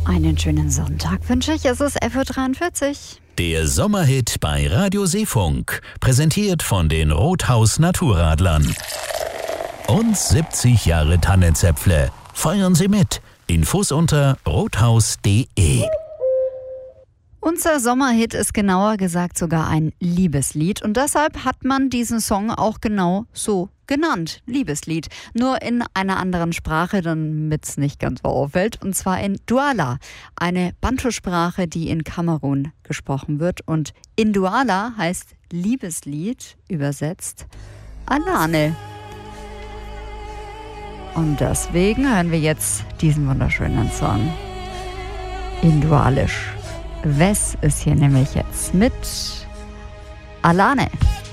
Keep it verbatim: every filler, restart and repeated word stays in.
Einen schönen Sonntag wünsche ich. Es ist elf Uhr dreiundvierzig. Der Sommerhit bei Radio Seefunk, präsentiert von den Rothaus Naturradlern. Und siebzig Jahre Tannenzäpfle. Feiern Sie mit. Infos unter rothaus punkt de. Unser Sommerhit ist genauer gesagt sogar ein Liebeslied und deshalb hat man diesen Song auch genau so genannt, Liebeslied. Nur in einer anderen Sprache, damit es nicht ganz so auffällt, und zwar in Douala, eine Bantu-Sprache, die in Kamerun gesprochen wird. Und in Douala heißt Liebeslied übersetzt Alane. Und deswegen hören wir jetzt diesen wunderschönen Song in Doualisch. Wes ist hier nämlich jetzt mit Alane.